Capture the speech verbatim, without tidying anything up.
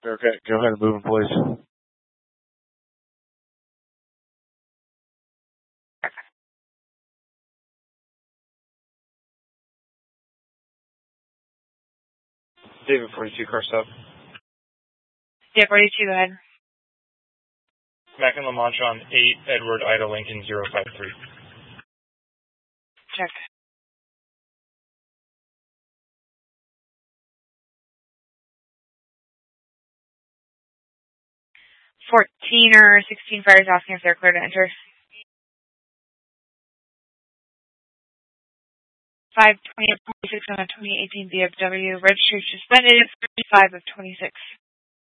Okay, go ahead and move in place. David forty-two, car stop. Yeah, forty-two, go ahead. Mac and La Mancha on eight, Edward Ida Lincoln zero five three. Check. fourteen or sixteen fires asking if they're clear to enter. five twenty of twenty-six on a twenty eighteen B M W, registration suspended, five of twenty-six.